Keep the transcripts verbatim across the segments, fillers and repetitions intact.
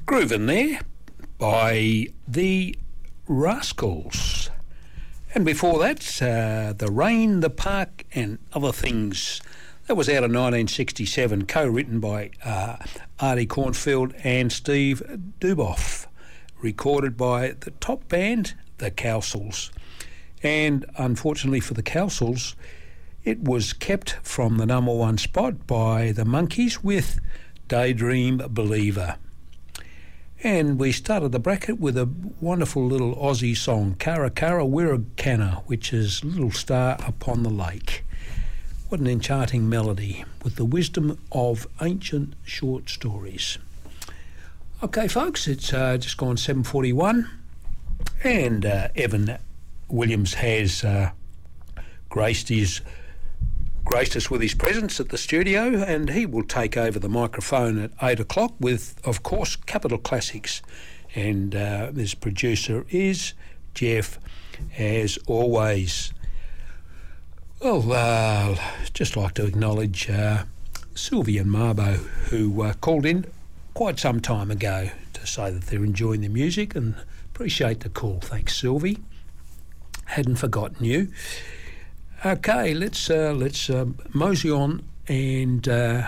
Groovin' there by the Rascals. And before that, uh, The Rain, the Park and Other Things. That was out of nineteen sixty-seven, co-written by uh, Artie Cornfield and Steve Duboff, recorded by the top band, the Cowsills. And unfortunately for the Cowsills, it was kept from the number one spot by the Monkees with Daydream Believer. And we started the bracket with a wonderful little Aussie song, Kara Kara Wirrakanna, which is Little Star Upon the Lake. What an enchanting melody with the wisdom of ancient short stories. Okay, folks, it's uh, just gone seven forty-one, and uh, Evan Williams has uh, graced his graced us with his presence at the studio, and he will take over the microphone at eight o'clock with, of course, Capital Classics. And uh, his producer is Jeff, as always. Well, uh, just like to acknowledge uh, Sylvie and Marbo, who uh, called in quite some time ago to say that they're enjoying the music, and appreciate the call. Thanks, Sylvie. Hadn't forgotten you. Okay, let's uh, let's uh, mosey on and uh,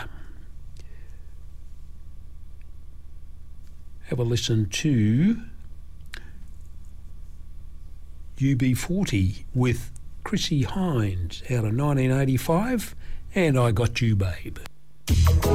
have a listen to U B forty with Chrissie Hynde out of nineteen eighty-five, and I Got You, Babe.